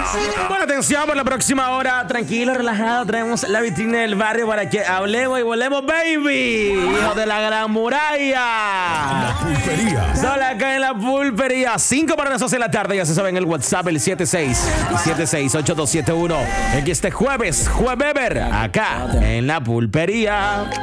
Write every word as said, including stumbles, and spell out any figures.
Bueno, atención, por la próxima hora, tranquilo, relajado, traemos la vitrina del barrio para que hablemos y volemos, baby. Hijo de la gran muralla. La pulpería. Solo acá en la pulpería. cinco para las doce de la tarde, ya se saben el WhatsApp, el siete seis siete seis ocho dos siete uno. Aquí este jueves, juevever, acá en la pulpería.